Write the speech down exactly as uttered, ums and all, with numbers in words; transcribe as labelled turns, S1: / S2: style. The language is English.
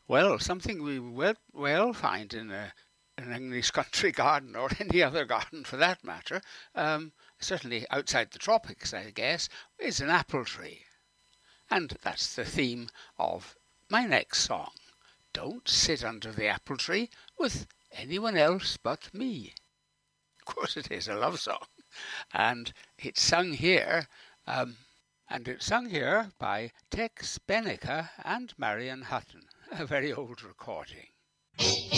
S1: Well, something we will well find in a, an English country garden, or any other garden for that matter, um, certainly outside the tropics, I guess, is an apple tree. And that's the theme of my next song. Don't sit under the apple tree with anyone else but me. Of course, it is a love song, and it's sung here, um, and it's sung here by Tex Bennica and Marion Hutton, a very old recording.